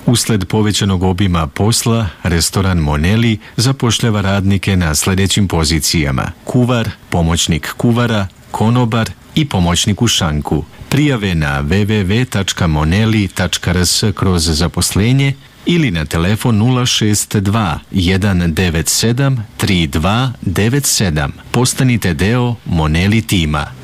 Usled povećanog obima posla, restoran Moneli zapošljava radnike na sljedećim pozicijama: kuvar, pomoćnik kuvara, konobar i pomoćnik u šanku. Prijave na www.moneli.rs/zaposlenje ili na telefon 062 197 3297. Postanite deo Moneli tima.